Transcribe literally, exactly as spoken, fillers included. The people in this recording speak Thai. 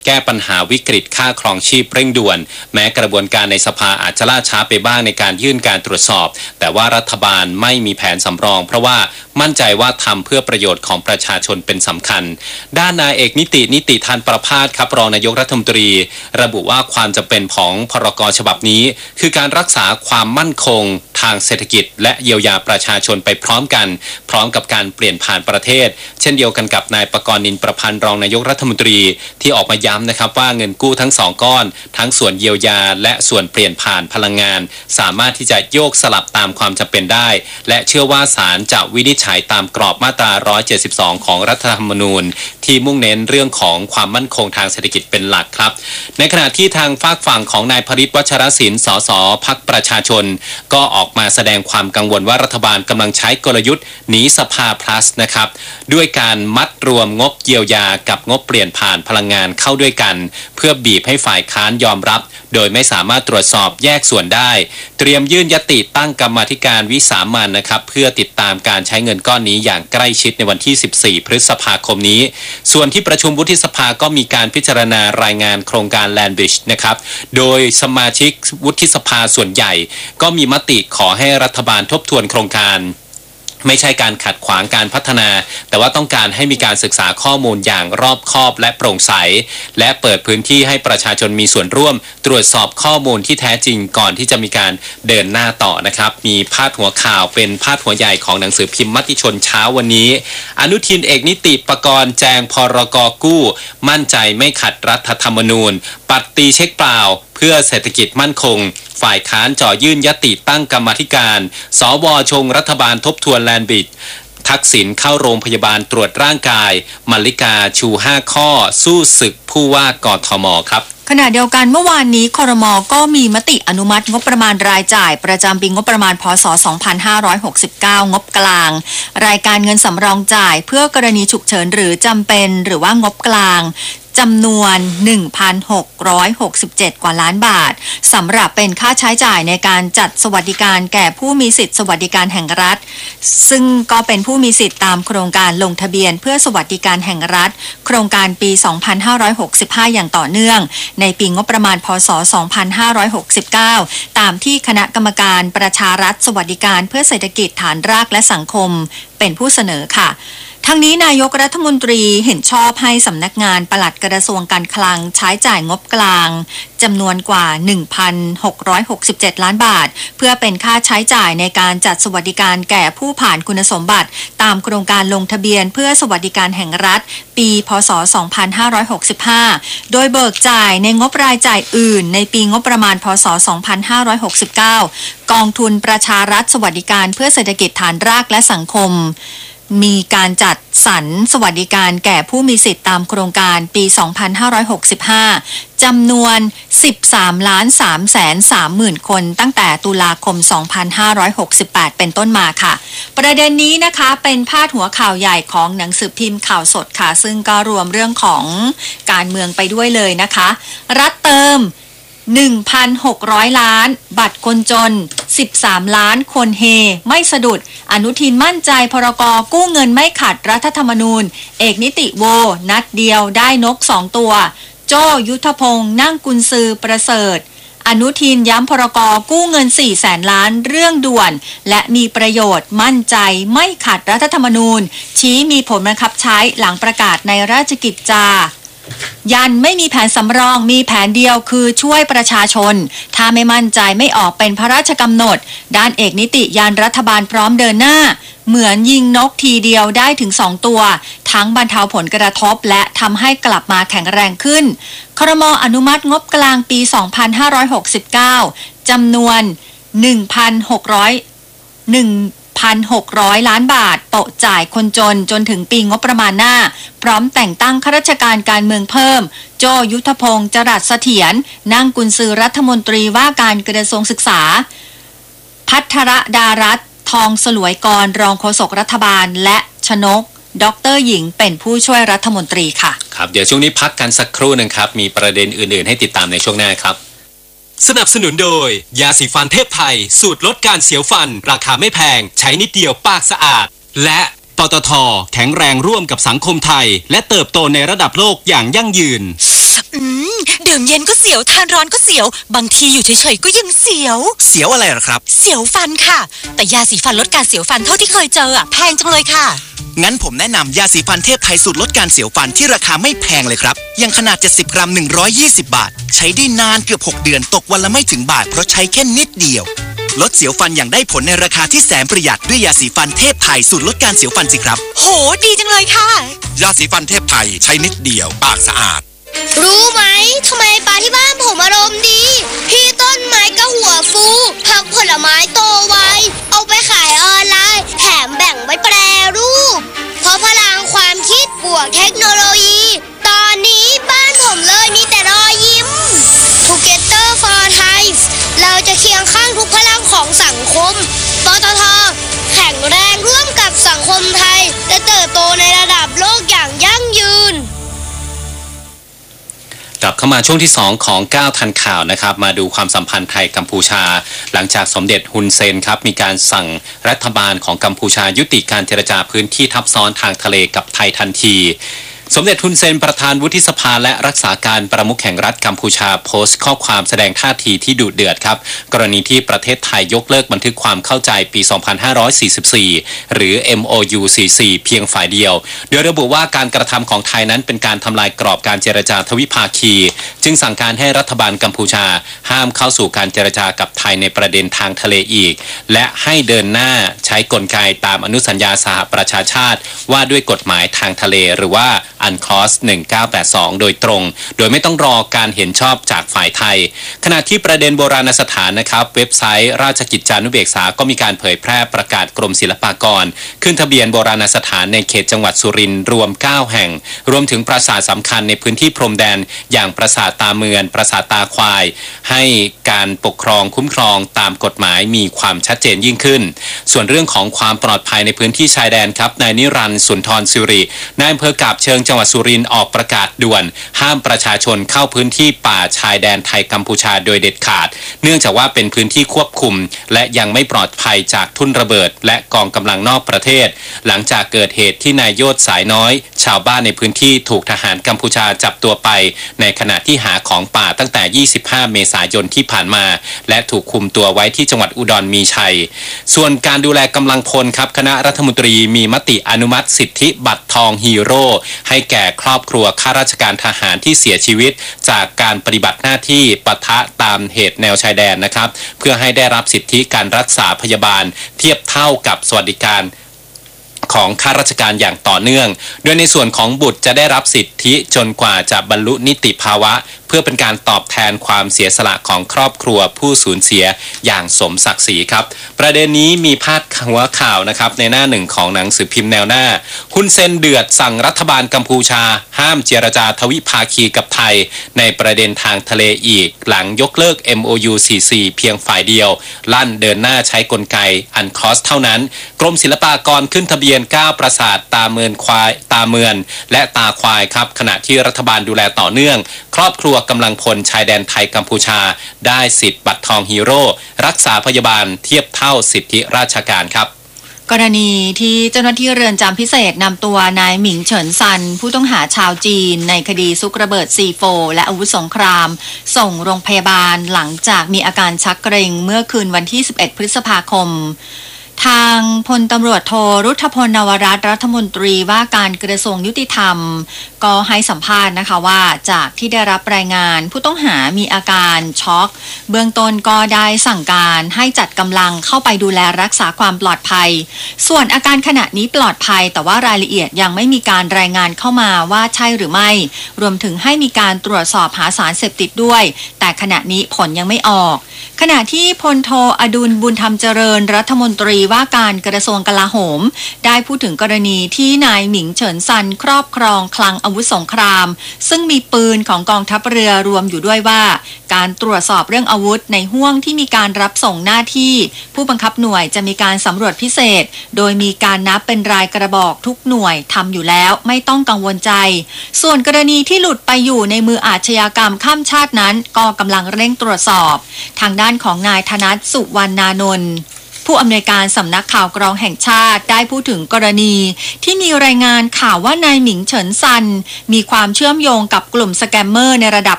แก้ปัญหาวิกฤตค่าครองชีพเร่งด่วนแม้กระบวนการในสภาอาจจะล่าช้าไปบ้างในการยื่นการตรวจสอบแต่ว่ารัฐบาลไม่มีแผนสำรองเพราะว่ามั่นใจว่าทำเพื่อประโยชน์ของประชาชนเป็นสำคัญด้านนายเอกนิตินิติธันประภาสครับรองนายกรัฐมนตรีระบุว่าความจำเป็นของพรกฉบับนี้คือการรักษาความมั่นคงทางเศรษฐกิจและเยียวยาประชาชนไปพร้อมกันพร้อมกับการเปลี่ยนผ่านประเทศเช่นเดียวกันกับนายประกรณ์นินประพันธ์รองนายกรัฐมนตรีที่ออกมาย้ำนะครับว่าเงินกู้ทั้งสองก้อนทั้งส่วนเยียวยาและส่วนเปลี่ยนผ่านพลังงานสามารถที่จะโยกสลับตามความจำเป็นได้และเชื่อว่าศาลจะวินิจฉัยตามกรอบมาตราหนึ่งร้อยเจ็ดสิบสองของรัฐธรรมนูญที่มุ่งเน้นเรื่องของความมั่นคงทางเศรษฐกิจเป็นหลักครับในขณะที่ทางฝากฝั่งของนายพฤทธิ์วัชรศิลป์สสพรรคประชาชนก็ออกมาแสดงความกังวลว่ารัฐบาลกำลังใช้กลยุทธ์หนีสภา plus นะครับด้วยการมัดรวมงบเยียวยากับงบเปลี่ยนผ่านพลังงานเข้าด้วยกันเพื่อบีบให้ฝ่ายค้านยอมรับโดยไม่สามารถตรวจสอบแยกส่วนได้เตรียมยื่นยติตั้งกรรมาธิการวิสามัญนะครับเพื่อติดตามการใช้เงินก้อนนี้อย่างใกล้ชิดในวันที่สิบสี่พฤษภาคมนี้ส่วนที่ประชุมวุฒิสภาก็มีการพิจารณารายงานโครงการ Land Bridge นะครับโดยสมาชิกวุฒิสภาส่วนใหญ่ก็มีมติขอให้รัฐบาลทบทวนโครงการไม่ใช่การขัดขวางการพัฒนาแต่ว่าต้องการให้มีการศึกษาข้อมูลอย่างรอบคอบและโปร่งใสและเปิดพื้นที่ให้ประชาชนมีส่วนร่วมตรวจสอบข้อมูลที่แท้จริงก่อนที่จะมีการเดินหน้าต่อนะครับมีพาดหัวข่าวเป็นพาดหัวใหญ่ของหนังสือพิมพ์มติชนเช้าวันนี้อนุทินเอกนิติประกรณ์แจงพรกกู้มั่นใจไม่ขัดรัฐธรรมนูญปัดตีเช็คเปล่าเพื่อเศรษฐกิจมั่นคงฝ่ายค้านจ่อยื่นยติตั้งกรรมาธิการสวชงรัฐบาลทบทวนแลนด์บริดจ์ทักษิณเข้าโรงพยาบาลตรวจร่างกายมลลิกาชูห้าข้อสู้ศึกผู้ว่ากทมครับขณะเดียวกันเมื่อวานนี้ครม.ก็มีมติอนุมัติงบประมาณรายจ่ายประจำปีงบประมาณพ.ศ. สองพันห้าร้อยหกสิบเก้างบกลางรายการเงินสำรองจ่ายเพื่อกรณีฉุกเฉินหรือจำเป็นหรือว่างบกลางจำนวน หนึ่งพันหกร้อยหกสิบเจ็ด กว่าล้านบาทสำหรับเป็นค่าใช้จ่ายในการจัดสวัสดิการแก่ผู้มีสิทธิสวัสดิการแห่งรัฐซึ่งก็เป็นผู้มีสิทธิตามโครงการลงทะเบียนเพื่อสวัสดิการแห่งรัฐโครงการปี สองพันห้าร้อยหกสิบห้า อย่างต่อเนื่องในปีงบประมาณพ.ศ. สองพันห้าร้อยหกสิบเก้าตามที่คณะกรรมการประชารัฐสวัสดิการเพื่อเศรษฐกิจฐานรากและสังคมเป็นผู้เสนอค่ะทั้งนี้นายกรัฐมนตรีเห็นชอบให้สำนักงานปลัดกระทรวงการคลังใช้จ่ายงบกลางจำนวนกว่า หนึ่งพันหกร้อยหกสิบเจ็ด ล้านบาทเพื่อเป็นค่าใช้จ่ายในการจัดสวัสดิการแก่ผู้ผ่านคุณสมบัติตามโครงการลงทะเบียนเพื่อสวัสดิการแห่งรัฐปีพ.ศ. สองพันห้าร้อยหกสิบห้าโดยเบิกจ่ายในงบรายจ่ายอื่นในปีงบประมาณพ.ศ. สองพันห้าร้อยหกสิบเก้ากองทุนประชารัฐสวัสดิการเพื่อเศรษฐกิจฐานรากและสังคมมีการจัดสรรสวัสดิการแก่ผู้มีสิทธิตามโครงการปี สองพันห้าร้อยหกสิบห้า จำนวน สิบสามล้านสามแสนสามหมื่น คนตั้งแต่ตุลาคม สองพันห้าร้อยหกสิบแปด เป็นต้นมาค่ะประเด็นนี้นะคะเป็นพาดหัวข่าวใหญ่ของหนังสือพิมพ์ข่าวสดค่ะซึ่งก็รวมเรื่องของการเมืองไปด้วยเลยนะคะรัฐเติมหนึ่งพันหกร้อย ล้านบัตรคนจนสิบสามล้านคนเฮไม่สะดุดอนุทินมั่นใจพรกกู้เงินไม่ขัดรัฐธรรมนูญเอกนิติโวนัดเดียวได้นกสองตัวโจ้ยุทธพงษ์นั่งกุญซือประเสริฐอนุทินย้ำพรกกู้เงินสี่แสนล้านเรื่องด่วนและมีประโยชน์มั่นใจไม่ขัดรัฐธรรมนูญชี้มีผลบังคับใช้หลังประกาศในราชกิจจายันไม่มีแผนสำรองมีแผนเดียวคือช่วยประชาชนถ้าไม่มั่นใจไม่ออกเป็นพระราชกำหนดด้านเอกนิติยันรัฐบาลพร้อมเดินหน้าเหมือนยิงนกทีเดียวได้ถึงสองตัวทั้งบรรเทาผลกระทบและทำให้กลับมาแข็งแรงขึ้นครม.อนุมัติงบกลางปี สองพันห้าร้อยหกสิบเก้า จำนวน หนึ่งพันหกร้อย หนึ่งพันหกร้อย ล้านบาทโปะจ่ายคนจนจนถึงปีงบประมาณหน้าพร้อมแต่งตั้งข้าราชการการเมืองเพิ่มโจยุทธพงษ์จรัสเสถียรนั่งกุญซือรัฐมนตรีว่าการกระทรวงศึกษาภัทรดารัตน์ทองสลวยกรรองโฆษกรัฐบาลและชนกดร.หญิงเป็นผู้ช่วยรัฐมนตรีค่ะครับเดี๋ยวช่วงนี้พักกันสักครู่นึงครับมีประเด็นอื่นๆให้ติดตามในช่วงหน้าครับสนับสนุนโดยยาสีฟันเทพไทยสูตรลดการเสียวฟันราคาไม่แพงใช้นิดเดียวปากสะอาดและปตท.แข็งแรงร่วมกับสังคมไทยและเติบโตในระดับโลกอย่างยั่งยืนอืมดื่มเย็นก็เสียวทานร้อนก็เสียวบางทีอยู่เฉยๆก็ยังเสียวเสียวอะไรหรอครับเสียวฟันค่ะแต่ยาสีฟันลดการเสียวฟันเท่าที่เคยเจออ่ะแพงจังเลยค่ะงั้นผมแนะนำยาสีฟันเทพไทยสูตรลดการเสียวฟันที่ราคาไม่แพงเลยครับยังขนาดเจ็ดสิบกรัมหนึ่งร้อยยี่สิบบาทใช้ได้นานเกือบหกเดือนตกวันละไม่ถึงบาทเพราะใช้แค่นิดเดียวลดเสียวฟันอย่างได้ผลในราคาที่แสนประหยัดด้วยยาสีฟันเทพไทยสูตรลดการเสียวฟันสิครับโหดีจังเลยค่ะยาสีฟันเทพไทยใช้นิดเดียวปากสะอาดรู้ไหมทำไมปลาที่บ้านผมอารมณ์ดีพี่ต้นไม้ก็หัวฟูผักผลไม้โตไวเอาไปขายออนไลน์แถมแบ่งไว้แปรรูปเพราะพลังความคิดบวกเทคโนโลยีตอนนี้บ้านผมเลยมีแต่รอยยิ้ม Together for Thai เราจะเคียงข้างทุกพลังของสังคมปตท.แข็งแรงร่วมกับสังคมไทยและเติบโตในระดับโลกอย่างยั่งยืนกลับเข้ามาช่วงที่สองของก้าวทันข่าวนะครับมาดูความสัมพันธ์ไทยกัมพูชาหลังจากสมเด็จฮุนเซนครับมีการสั่งรัฐบาลของกัมพูชายุติการเจรจาพื้นที่ทับซ้อนทางทะเลกับไทยทันทีสมเด็จฮุนเซนประธานวุฒิสภาและรักษาการประมุขแห่งรัฐกัมพูชาโพสต์ข้อความแสดงท่าทีที่ดุเดือดครับกรณีที่ประเทศไทยยกเลิกบันทึกความเข้าใจปี สองพันห้าร้อยสี่สิบสี่ หรือ เอ็ม โอ ยู สี่สิบสี่ เพียงฝ่ายเดียวโดยระบุว่าการกระทำของไทยนั้นเป็นการทำลายกรอบการเจรจาทวิภาคีจึงสั่งการให้รัฐบาลกัมพูชาห้ามเข้าสู่การเจรจากับไทยในประเด็นทางทะเลอีกและให้เดินหน้าใช้กลไกตามอนุสัญญาสหประชาชาติว่าด้วยกฎหมายทางทะเลหรือว่าอันคลอสหนึ่งพันเก้าร้อยแปดสิบสองโดยตรงโดยไม่ต้องรอการเห็นชอบจากฝ่ายไทยขณะที่ประเด็นโบราณสถานนะครับเว็บไซต์ราชกิจจานุเบกษาก็มีการเผยแพร่ประกาศกรมศิลปากรขึ้นทะเบียนโบราณสถานในเขตจังหวัดสุรินทร์รวมเก้าแห่งรวมถึงปราสาทสำคัญในพื้นที่พรมแดนอย่างปราสาทตาเมือนปราสาทตาควายให้การปกครองคุ้มครองตามกฎหมายมีความชัดเจนยิ่งขึ้นส่วนเรื่องของความปลอดภัยในพื้นที่ชายแดนครับนายนิรันดร์สุนทรสิรินายอำเภอกาบเชิงจังหวัดสุรินทร์ออกประกาศด่วนห้ามประชาชนเข้าพื้นที่ป่าชายแดนไทยกัมพูชาโดยเด็ดขาดเนื่องจากว่าเป็นพื้นที่ควบคุมและยังไม่ปลอดภัยจากทุ่นระเบิดและกองกำลังนอกประเทศหลังจากเกิดเหตุที่นายโยศสายน้อยชาวบ้านในพื้นที่ถูกทหารกัมพูชาจับตัวไปในขณะที่หาของป่าตั้งแต่ยี่สิบห้าเมษายนที่ผ่านมาและถูกคุมตัวไว้ที่จังหวัดอุดรมีชัยส่วนการดูแลกำลังพลครับคณะรัฐมนตรีมีมติอนุมัติสิทธิบัตรทองฮีโร่ให้แก่ครอบครัวข้าราชการทหารที่เสียชีวิตจากการปฏิบัติหน้าที่ปะทะตามเหตุแนวชายแดนนะครับเพื่อให้ได้รับสิทธิการรักษาพยาบาลเทียบเท่ากับสวัสดิการของข้าราชการอย่างต่อเนื่องโดยในส่วนของบุตรจะได้รับสิทธิจนกว่าจะบรรลุนิติภาวะเพื่อเป็นการตอบแทนความเสียสละของครอบครัวผู้สูญเสียอย่างสมศักดิ์ศรีครับประเด็นนี้มีพาดหัวข่าวนะครับในหน้าหนึ่งของหนังสือพิมพ์แนวหน้าฮุนเซนเดือดสั่งรัฐบาลกัมพูชาห้ามเจรจาทวิภาคีกับไทยในประเด็นทางทะเลอีกหลังยกเลิก เอ็ม โอ ยู สี่สิบสี่ เพียงฝ่ายเดียวลั่นเดินหน้าใช้กลไกอันคอสเท่านั้นกรมศิลปากรขึ้นทะเบียนเก้าปราสาทตาเมือนควายตาเมือนและตาควายครับขณะที่รัฐบาลดูแลต่อเนื่องครอบครัวกำลังพลชายแดนไทยกัมพูชาได้สิทธิ์บัตรทองฮีโร่รักษาพยาบาลเทียบเท่าสิทธิราชการครับกรณีที่เจ้าหน้าที่เรือนจำพิเศษนำตัวนายหมิงเฉินซันผู้ต้องหาชาวจีนในคดีซุกระเบิด ซี โฟ และอาวุธสงครามส่งโรงพยาบาลหลังจากมีอาการชักเกร็งเมื่อคืนวันที่สิบเอ็ดพฤษภาคมทางพลตำรวจโทรุทธพลนวรัตน์รัฐมนตรีว่าการกระทรวงยุติธรรมก็ให้สัมภาษณ์นะคะว่าจากที่ได้รับรายงานผู้ต้องหามีอาการช็อกเบื้องต้นก็ได้สั่งการให้จัดกำลังเข้าไปดูแลรักษาความปลอดภัยส่วนอาการขณะนี้ปลอดภัยแต่ว่ารายละเอียดยังไม่มีการรายงานเข้ามาว่าใช่หรือไม่รวมถึงให้มีการตรวจสอบหาสารเสพติดด้วยแต่ขณะนี้ผลยังไม่ออกขณะที่พลโทอดุลบุญธรรมเจริญรัฐมนตรีว่าการกระทรวงกลาโหมได้พูดถึงกรณีที่นายหมิงเฉินซันครอบครองคลังอาวุธสงครามซึ่งมีปืนของกองทัพเรือรวมอยู่ด้วยว่าการตรวจสอบเรื่องอาวุธในห้วงที่มีการรับส่งหน้าที่ผู้บังคับหน่วยจะมีการสำรวจพิเศษโดยมีการนับเป็นรายกระบอกทุกหน่วยทำอยู่แล้วไม่ต้องกังวลใจส่วนกรณีที่หลุดไปอยู่ในมืออาชญากรรมข้ามชาตินั้นก็กำลังเร่งตรวจสอบทางด้านของนายธนัทสุวรรณานนท์ผผู้อำนวยการสำนักข่าวกรองแห่งชาติได้พูดถึงกรณีที่มีรายงานข่าวว่านายหมิงเฉินซันมีความเชื่อมโยงกับกลุ่มสแกมเมอร์ในระดับ